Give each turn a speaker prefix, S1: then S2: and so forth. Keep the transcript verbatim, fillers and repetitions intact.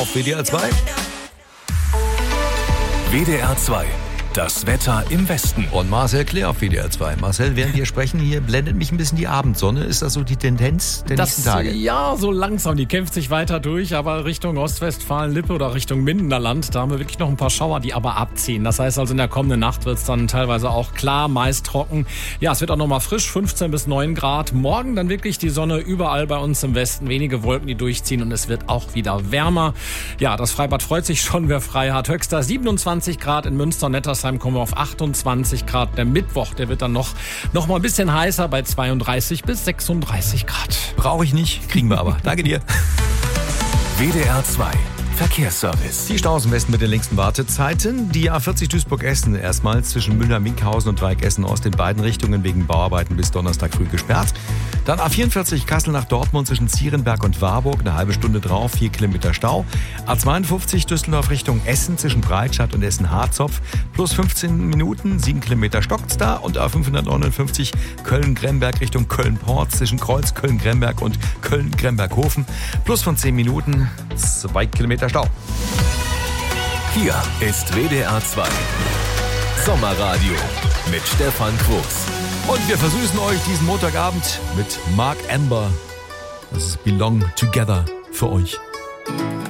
S1: Auf W D R zwei.
S2: W D R zwei. Das Wetter im Westen.
S1: Und Marcel Klär auf W D R zwei. Marcel, während wir sprechen, hier blendet mich ein bisschen die Abendsonne. Ist das so die Tendenz der
S3: das,
S1: nächsten Tage?
S3: Ja, so langsam. Die kämpft sich weiter durch, aber Richtung Ostwestfalen-Lippe oder Richtung Mindenerland, da haben wir wirklich noch ein paar Schauer, die aber abziehen. Das heißt also, in der kommenden Nacht wird es dann teilweise auch klar, meist trocken. Ja, es wird auch nochmal frisch, fünfzehn bis neun Grad. Morgen dann wirklich die Sonne überall bei uns im Westen. Wenige Wolken, die durchziehen und es wird auch wieder wärmer. Ja, das Freibad freut sich schon, wer frei hat. Höchster siebenundzwanzig Grad in Münster und Nettersheim kommen wir auf achtundzwanzig Grad. Der Mittwoch, der wird dann noch, noch mal ein bisschen heißer bei zweiunddreißig bis sechsunddreißig Grad.
S1: Brauche ich nicht, kriegen wir aber. Danke dir.
S2: W D R zwei. Verkehrsservice.
S1: Die Staus im Westen mit den längsten Wartezeiten. Die A vierzig Duisburg-Essen erstmals zwischen Müllheim-Minkhausen und Dreieck Essen-Ost in beiden Richtungen wegen Bauarbeiten bis Donnerstag früh gesperrt. Dann A vierundvierzig Kassel nach Dortmund zwischen Zierenberg und Warburg, eine halbe Stunde drauf, vier Kilometer Stau. A zweiundfünfzig Düsseldorf Richtung Essen zwischen Breitscheid und Essen-Harzopf plus fünfzehn Minuten, sieben Kilometer stockt's da. Und A fünfhundertneunundfünfzig Köln-Gremberg Richtung Köln-Port zwischen Kreuz Köln-Gremberg und Köln-Gremberg-Hofen plus von zehn Minuten, zwei Kilometer Stau.
S2: Hier ist W D R zwei. Sommerradio mit Stefan Quos.
S1: Und wir versüßen euch diesen Montagabend mit Mark Amber. Das ist Belong Together für euch.